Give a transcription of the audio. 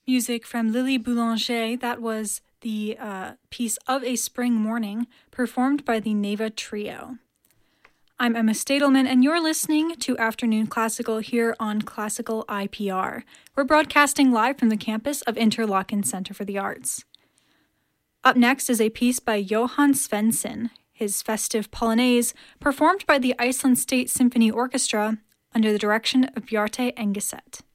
Music from Lily Boulanger. That was the piece Of a Spring Morning, performed by the Neva Trio. I'm Emma Stadelman, and you're listening to Afternoon Classical here on Classical IPR. We're broadcasting live from the campus of Interlochen Center for the Arts. Up next is a piece by Johann Svensson, his festive Polonaise, performed by the Iceland State Symphony Orchestra under the direction of Bjarte Engeset.